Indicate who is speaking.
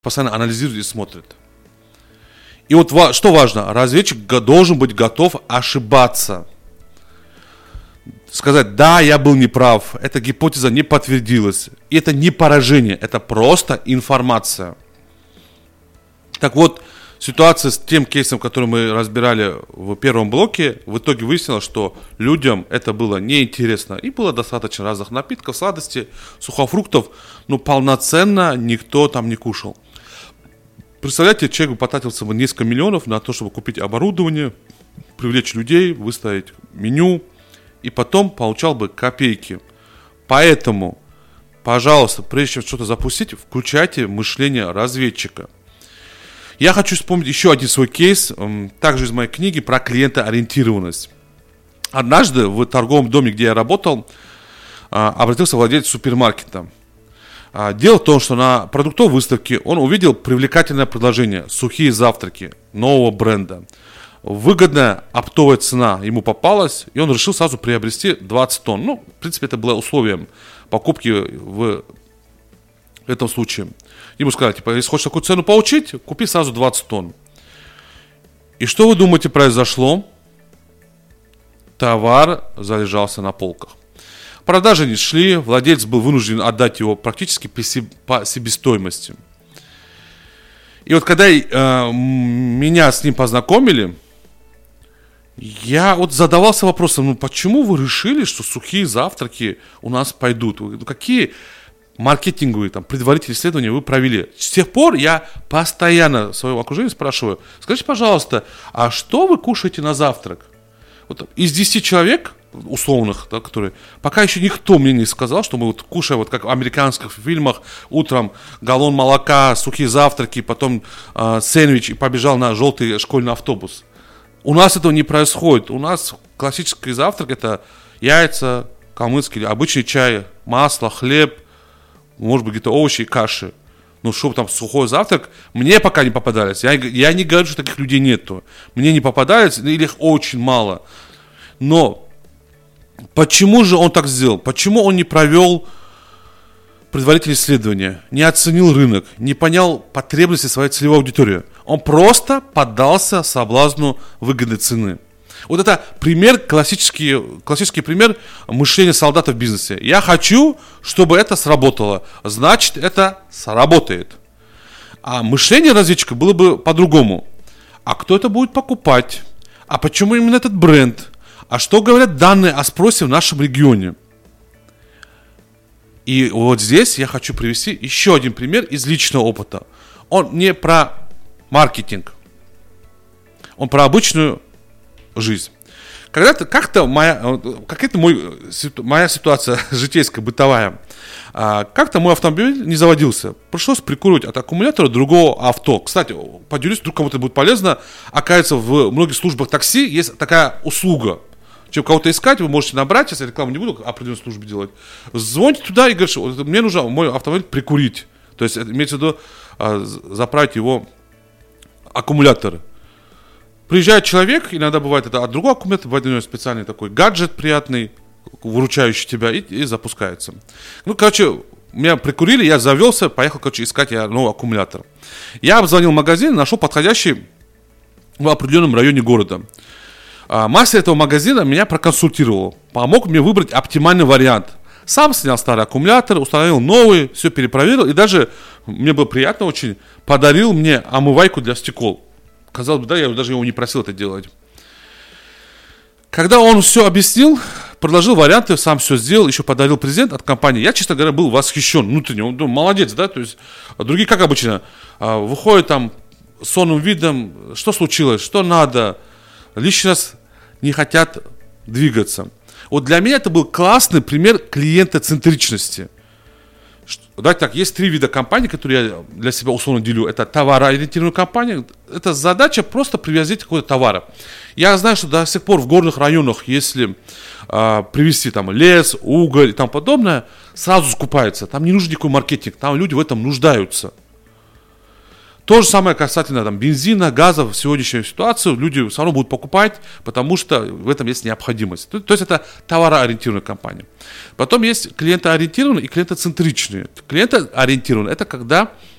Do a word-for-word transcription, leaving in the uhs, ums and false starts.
Speaker 1: постоянно анализирует и смотрит. И вот что важно, разведчик должен быть готов ошибаться. Сказать, да, я был неправ, эта гипотеза не подтвердилась. И это не поражение, это просто информация. Так вот, ситуация с тем кейсом, который мы разбирали в первом блоке, в итоге выяснилось, что людям это было неинтересно. И было достаточно разных напитков, сладостей, сухофруктов, но полноценно никто там не кушал. Представляете, человек потратился бы несколько миллионов на то, чтобы купить оборудование, привлечь людей, выставить меню, и потом получал бы копейки. Поэтому, пожалуйста, прежде чем что-то запустить, включайте мышление разведчика. Я хочу вспомнить еще один свой кейс, также из моей книги, про клиентоориентированность. Однажды в торговом доме, где я работал, обратился владелец супермаркета. Дело в том, что на продуктовой выставке он увидел привлекательное предложение «Сухие завтраки» нового бренда. Выгодная оптовая цена ему попалась, и он решил сразу приобрести двадцать тонн. Ну, в принципе, это было условием покупки в этом случае. Ему сказали, типа, если хочешь такую цену получить, купи сразу двадцать тонн. И что вы думаете произошло? Товар залежался на полках. Продажи не шли, владелец был вынужден отдать его практически по себестоимости. И вот когда э, меня с ним познакомили, я вот задавался вопросом, ну почему вы решили, что сухие завтраки у нас пойдут? Какие маркетинговые, там, предварительные исследования вы провели? С тех пор я постоянно в своем окружении спрашиваю, скажите, пожалуйста, а что вы кушаете на завтрак? Вот из десяти человек, условных, да, которые, пока еще никто мне не сказал, что мы вот кушаем, вот как в американских фильмах, утром галлон молока, сухие завтраки, потом э, сэндвич и побежал на желтый школьный автобус. У нас этого не происходит. У нас классический завтрак — это яйца, калмыцкий, обычный чай, масло, хлеб, может быть, где-то овощи и каши. Ну, чтобы там сухой завтрак, мне пока не попадались. Я, я не говорю, что таких людей нету. Мне не попадались, или их очень мало. Но почему же он так сделал? Почему он не провел предварительные исследования, не оценил рынок, не понял потребности своей целевой аудитории? Он просто поддался соблазну выгодной цены. Вот это пример, классический, классический пример мышления солдата в бизнесе. Я хочу, чтобы это сработало. Значит, это сработает. А мышление разведчика было бы по-другому. А кто это будет покупать? А почему именно этот бренд? А что говорят данные о спросе в нашем регионе? И вот здесь я хочу привести еще один пример из личного опыта. Он не про маркетинг. Он про обычную жизнь. Когда-то, как-то моя, какая-то мой, моя ситуация житейская, бытовая. Как-то мой автомобиль не заводился. Пришлось прикуривать от аккумулятора другого авто. Кстати, поделюсь, вдруг кому-то будет полезно. Оказывается, в многих службах такси есть такая услуга. Чем кого-то искать, вы можете набрать, сейчас я рекламу не буду определенной службе делать. Звоните туда и говорите, что мне нужно мой автомобиль прикурить. То есть, имеется в виду, заправить его аккумулятор. Приезжает человек, иногда бывает это от другого аккумулятора, бывает у него специальный такой гаджет приятный, выручающий тебя, и, и запускается. Ну, короче, меня прикурили, я завелся, поехал, короче, искать я новый аккумулятор. Я обзвонил магазин, нашел подходящий в определенном районе города. А, мастер этого магазина меня проконсультировал, помог мне выбрать оптимальный вариант. Сам снял старый аккумулятор, установил новый, все перепроверил, и даже, мне было приятно очень, подарил мне омывайку для стекол. Казалось бы, да, я даже его не просил это делать. Когда он все объяснил, предложил варианты, сам все сделал, еще подарил презент от компании, я, честно говоря, был восхищен внутренне. Он думал, молодец, да, то есть другие, как обычно, выходят там с сонным видом, что случилось, что надо, лишний раз не хотят двигаться. Вот для меня это был классный пример клиентоцентричности. Давайте так, есть три вида компаний, которые я для себя условно делю. Это товароориентированная компания. Это задача просто привозить какой-то товар. Я знаю, что до сих пор в горных районах, если э, привезти там лес, уголь и тому подобное, сразу скупается. Там не нужен никакой маркетинг, там люди в этом нуждаются. То же самое касательно там, бензина, газа. В сегодняшней ситуации люди все равно будут покупать, потому что в этом есть необходимость. То, то есть это товароориентированная компания. Потом есть клиентоориентированные и клиентоцентричные. Клиентоориентированные — это когда